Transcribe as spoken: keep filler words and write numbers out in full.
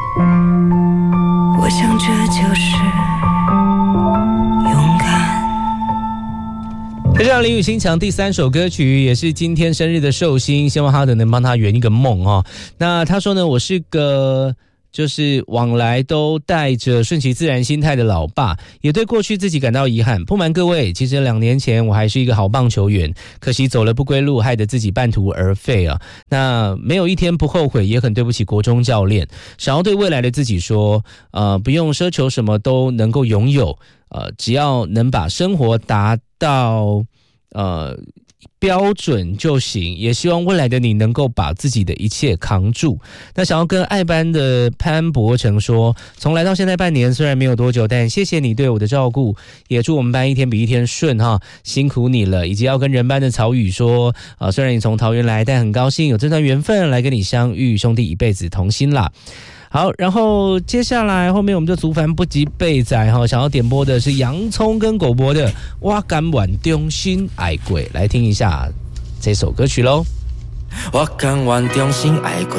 我想这就是勇敢。 这是林雨欣强第三首歌曲，也是今天生日的寿星，希望他能帮他圆一个梦哦。那他说呢，我是个就是往来都带着顺其自然心态的老爸，也对过去自己感到遗憾。不瞒各位，其实两年前我还是一个好棒球员，可惜走了不归路，害得自己半途而废啊。那没有一天不后悔，也很对不起国中教练。想要对未来的自己说，呃，不用奢求什么都能够拥有，呃，只要能把生活达到呃标准就行，也希望未来的你能够把自己的一切扛住。那想要跟爱班的潘博成说，从来到现在半年，虽然没有多久，但谢谢你对我的照顾，也祝我们班一天比一天顺哈，辛苦你了。以及要跟人班的曹宇说，呃，虽然你从桃园来，但很高兴有这段缘分来跟你相遇，兄弟一辈子同心啦。好，然后接下来后面我们就族繁不及备载哈，想要点播的是洋葱跟狗博的《我甘愿忠心爱过》，来听一下这首歌曲喽。 我甘愿忠心爱过，